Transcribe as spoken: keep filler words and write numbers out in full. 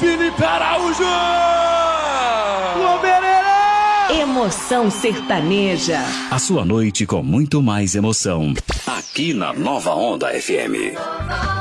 Felipe Araújo! Emoção sertaneja. A sua noite com muito mais emoção. Aqui na Nova Onda F M.